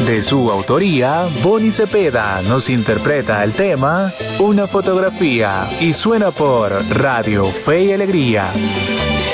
De su autoría, Bonnie Cepeda nos interpreta el tema Una fotografía y suena por Radio Fe y Alegría.